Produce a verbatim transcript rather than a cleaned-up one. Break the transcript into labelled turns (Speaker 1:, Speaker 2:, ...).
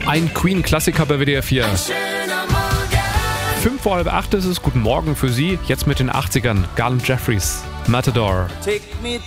Speaker 1: Ein Queen-Klassiker bei W D R vier. Fünf vor halb acht ist es. Guten Morgen für Sie. Jetzt mit den achtzigern. Garland Jeffries, Matador.
Speaker 2: Take me